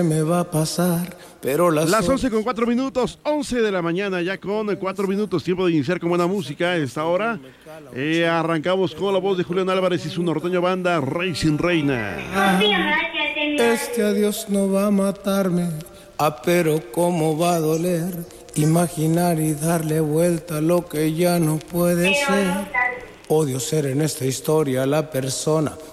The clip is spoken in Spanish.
me va a pasar, pero las 11:04, 11 de la mañana, ya con 4 minutos, tiempo de iniciar con buena música a esta hora. Arrancamos con la voz de Julián Álvarez y su norteño banda, Rey sin Reina. Este adiós no va a matarme, pero cómo va a doler imaginar y darle vuelta a lo que ya no puede ser. Odio ser en esta historia la persona